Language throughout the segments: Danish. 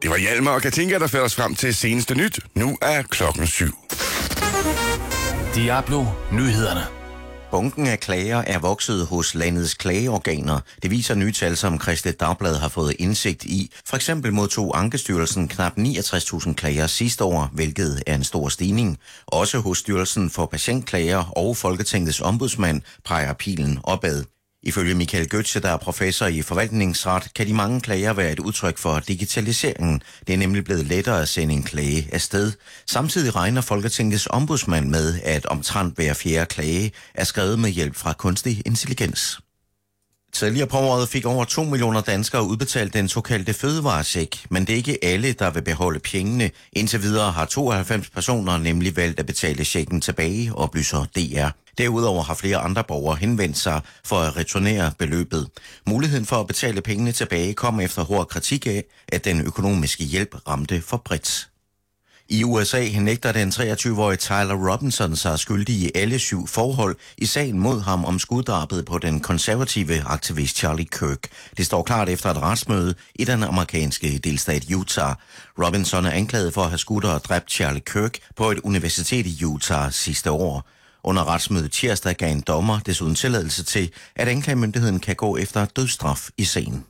Det var Hjalmar og Katinka, der førte os frem til seneste nyt. Nu er klokken 7. Diablo Nyhederne. Bunken af klager er vokset hos landets klageorganer. Det viser nye tal, som Kristeligt Dagblad har fået indsigt i. For eksempel modtog Ankestyrelsen knap 69.000 klager sidste år, hvilket er en stor stigning. Også hos Styrelsen for Patientklager og Folketingets ombudsmand peger pilen opad. Ifølge Michael Götze, der er professor i forvaltningsret, kan de mange klager være et udtryk for digitaliseringen. Det er nemlig blevet lettere at sende en klage afsted. Samtidig regner Folketingets ombudsmand med, at omtrent hver fjerde klage er skrevet med hjælp fra kunstig intelligens. Tidligere på året fik over 2 millioner danskere udbetalt den såkaldte fødevarecheck, men det er ikke alle, der vil beholde pengene. Indtil videre har 92 personer nemlig valgt at betale checken tilbage, oplyser DR. Derudover har flere andre borgere henvendt sig for at returnere beløbet. Muligheden for at betale pengene tilbage kom efter hård kritik af, at den økonomiske hjælp ramte for bredt. I USA nægter den 23-årige Tyler Robinson sig skyldig i alle 7 forhold i sagen mod ham om skuddrabet på den konservative aktivist Charlie Kirk. Det står klart efter et retsmøde i den amerikanske delstat Utah. Robinson er anklaget for at have skudt og dræbt Charlie Kirk på et universitet i Utah sidste år. Under retsmødet tirsdag gav en dommer desuden tilladelse til, at anklagemyndigheden kan gå efter dødsstraf i sagen.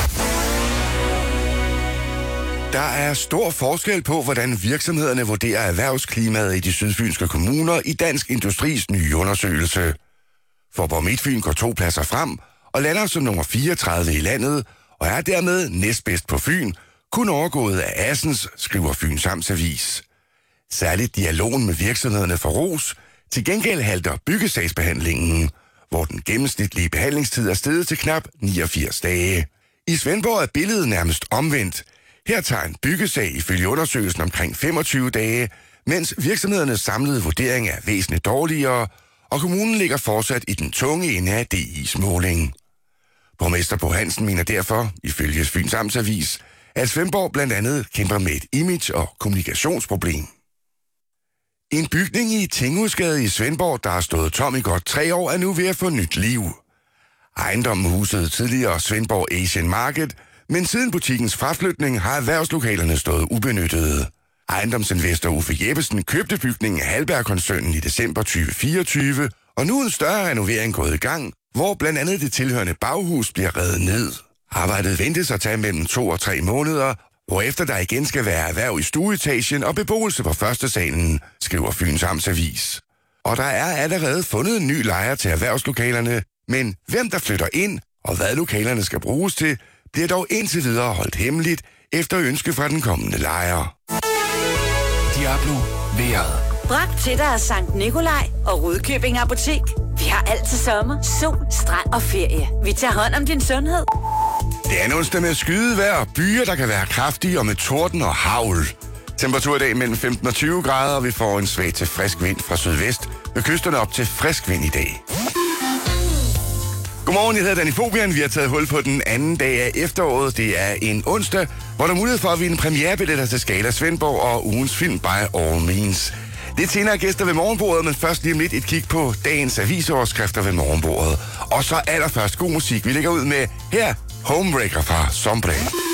Der er stor forskel på, hvordan virksomhederne vurderer erhvervsklimaet i de sydfynske kommuner i Dansk Industris nye undersøgelse. Faaborg Midtfyn går 2 pladser frem og lander som nummer 34 i landet, og er dermed næstbedst på Fyn, kun overgået af Assens, skriver Fyns Amtsavis. Særligt dialogen med virksomhederne for ros. Til gengæld halter byggesagsbehandlingen, hvor den gennemsnitlige behandlingstid er steget til knap 89 dage. I Svendborg er billedet nærmest omvendt. Her tager en byggesag ifølge undersøgelsen omkring 25 dage, mens virksomhedernes samlede vurdering er væsentligt dårligere, og kommunen ligger fortsat i den tunge ende af DI's måling. Borgmester Bo Hansen mener derfor, ifølge Fyns Amtsavis, at Svendborg blandt andet kæmper med et image- og kommunikationsproblem. En bygning i Tinghusgade i Svendborg, der har stået tom i godt 3 år, er nu ved at få nyt liv. Ejendommen husede tidligere Svendborg Asian Market, men siden butikkens fraflytning har erhvervslokalerne stået ubenyttede. Ejendomsinvestor Uffe Jeppesen købte bygningen af Halberg-koncernen i december 2024, og nu er en større renovering gået i gang, hvor blandt andet det tilhørende baghus bliver revet ned. Arbejdet ventes at tage mellem 2 og 3 måneder, hvorefter der igen skal være erhverv i stueetagen og beboelse på første salen, skriver Fyns Amtsavis. Og der er allerede fundet en ny lejer til erhvervslokalerne, men hvem der flytter ind og hvad lokalerne skal bruges til, bliver dog indtil videre holdt hemmeligt efter ønske fra den kommende lejer. Diablo vejret. Bragt til dig af Sankt Nikolaj og Rudkøbing Apotek. Vi har alt til sommer, sol, strand og ferie. Vi tager hånd om din sundhed. Det er en onsdag med skydevejr og byer, der kan være kraftige og med torden og hagl. Temperatur i dag mellem 15 og 20 grader, og vi får en svag til frisk vind fra sydvest, med kysterne op til frisk vind i dag. Godmorgen, jeg hedder Danny Fobian. Vi har taget hul på den anden dag af efteråret. Det er en onsdag, hvor der er mulighed for at vinde premierebilletter til Scala Svendborg og ugens film by all means. Lidt senere gæster ved morgenbordet, men først lige om lidt et kig på dagens avisoverskrifter ved morgenbordet. Og så allerførst god musik. Vi lægger ud med her Homebreaker fra Sombre.